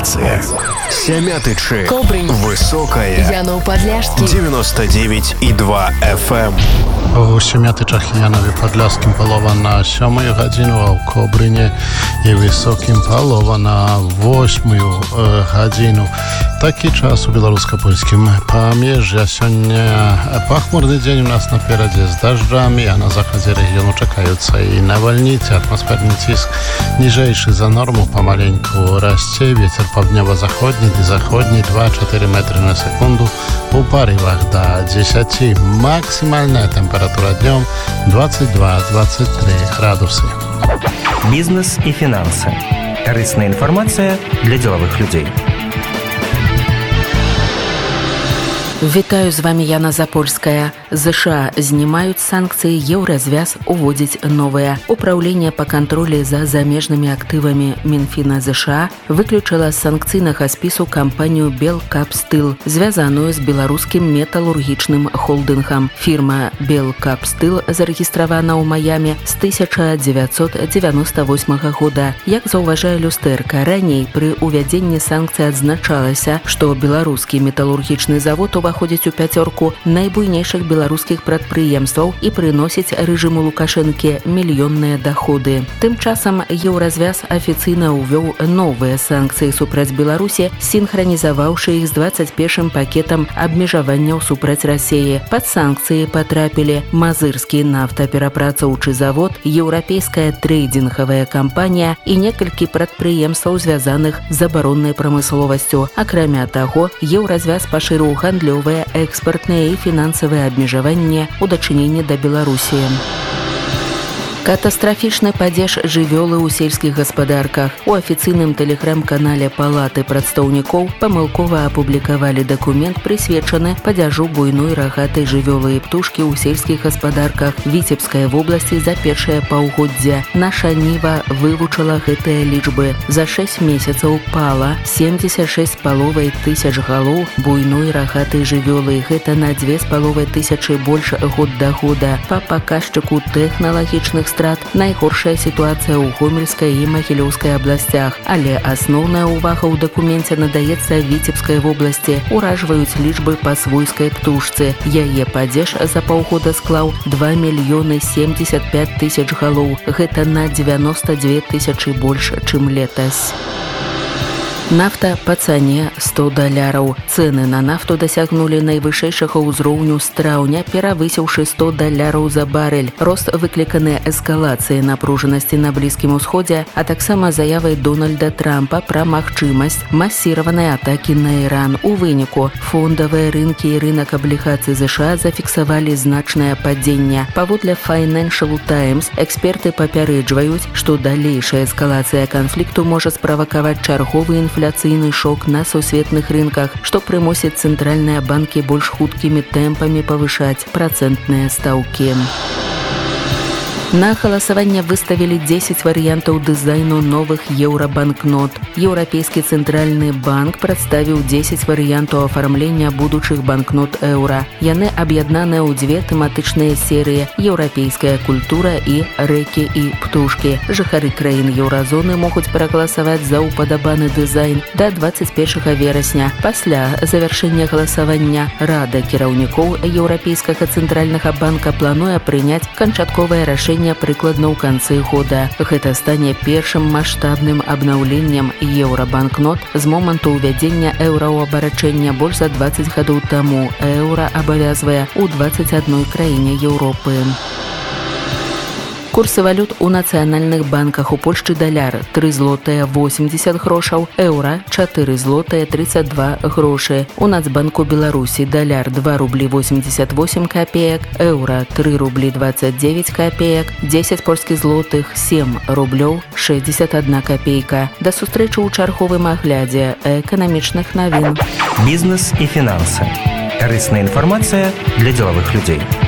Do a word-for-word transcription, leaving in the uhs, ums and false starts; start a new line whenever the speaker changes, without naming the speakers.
информация. Сямятычы.
Кобрынь.
Высокая.
Яноў-Падляшскі.
девяносто девять и два эф эм.
У Сямятычах і Янове-Падляшскім палова на сьомую гадзіну, а ў Кобрыні і Высокім палова на восьмую э, гадзіну. Такі час у беларуска-польскім памежжя. Сёння пахмурны дзень у нас наперадзе з дажджамі, а на захадзе рэгіёну чакаюцца і навальніцы. Атмасферны ціск ніжэйшы за норму памаленьку расце. Вецер паўднёва-заходні ды заходні два-чатыры метры на секунду. У парывах да дзесяці. Максимальная температура днем двадцать два - двадцать три градусы.
Бизнес и финансы. Корыстная информация для деловых людей.
Вітаю, з вами Яна Запольская. ЗША знімаюць санкцыі, Еўразвяз уводзіць новыя. Управление по контролю за замежными актывами Минфина ЗША выключила з санкцыйнага спісу кампанію Белкапстыл, звязаную з беларускім металургічным холдынгам. Фірма Белкапстыл зарэгістравана ў Майами з тысяча дзевяцьсот дзевяноста восьмага года. Як заўважае люстэрка, раней пры увядзенні санкцый адзначалася, што беларускі металургічны завод уваходзіць у пяцёрку найбуйнейшых беларускіх прадпрыемстваў і прыносіць рэжыму Лукашэнкі мільённыя даходы. Тым часам Еўразвяз афіцыйна ўвёў новыя санкцыі супраць Беларусі, сінхранізаваўшы іх з дваццаць першым пакетам абмежаванняў супраць Расіі. Пад санкцыі патрапілі Мазырскі нафтаперапрацоўчы завод, еўрапейская трэйдынгавая кампанія і некалькі прадпрыемстваў, звязаных з абароннай прамысловасцю. Акрамя таго, Еўразвяз пашырыў гандлёвыя, экспартныя і фінансавыя абмежаванні ў дачыненні да Беларусі. Катастрафічны падзеж жывёлы ў сельскіх гаспадарках. У афіцыйным тэлеграм-канале Палаты прадстаўнікоў памылкова апублікавалі дакумент, прысвечаны падзяжу буйной рагатай жывёлы і птушкі ў сельскіх гаспадарках Віцебскай вобласці за першае паўгоддзя. Наша Ніва вывучыла гэтыя лічбы. За шэсць месяцаў пала семдзесят шэсць з паловай тысяч галоў буйной рагатай жывёлы. Гэта на дзве з паловай тысячы больш год да года. Па паказчыку тэхналагічных страт найгоршая сітуацыя ў Гомельскай і Магілёўскай абласцях, але асноўная ўвага ў дакуменце надаецца Віцебскай вобласці. Уражваюць лічбы па свойскай птушцы. Яе падзеж за паўгода склаў два мільёны семдзесят пяць тысяч галоў. Гэта на дзевяноста дзве тысячы больш, чым летась. Нафта па цане сто даляраў. Цэны на нафту дасягнулі найвышэйшага ўзроўню з траўня, перавысіўшы сто даляраў за барэль. Рост выкліканы эскалацыяй напружанасці на Блізкім Усходзе, а таксама заявай Дональда Трампа пра магчымасць масіраванай атакі на Іран. У выніку фондавыя рынкі і рынак аблігацый ЗША зафіксавалі значнае падзенне. Паводле Financial Times, эксперты папярэджваюць, што далейшая эскалацыя канфлікту можа справакаваць чарговы інфляцыйны інфляцыйны шок на сусветных рынках, што прымусіць цэнтральныя банкі больш хуткімі тэмпамі павышаць працэнтныя стаўкі. На галасаванне выставілі дзесяць варыянтаў дызайну новых еўрабанкнот. Еўрапейскі цэнтральны банк прадставіў дзесяць варыянтаў афармлення будучых банкнот еўра. Яны аб'яднаныя ў дзве тэматычныя серыі: еўрапейская культура і рэкі і птушкі. Жыхары краін еўразоны могуць прагаласаваць за ўпадабаны дызайн да дваццаць першага верасня. Пасля завяршэння галасавання Рада кіраўнікоў Еўрапейскага цэнтральнага банка плануе прыняць канчатковае рашэнне прыкладна ў канцы года. Гэта стане першым маштабным абнаўленнем еўрабанкнот з моманту ўвядзення еўраўабарачэння больш за дваццаць гадоў таму. Еўра абавязвае ў дваццаць адной краіне Еўропы. Курсы валют у нацыянальных банках. У Польшчы даляр тры злотыя восемьдесят грошаў, еўра чатыры злотыя тридцать два грошы. У Нацбанку Беларусі даляр два рублі восемьдесят восемь копеек, еўра тры рублі двадцать девять копеек, дзесяць польскіх злотых сем рублёў шэсцьдзесят одна копейка. Да сустрэчы ў чарговым аглядзе эканамічных навін.
Бизнес и финансы. Корыстная информация для деловых людей.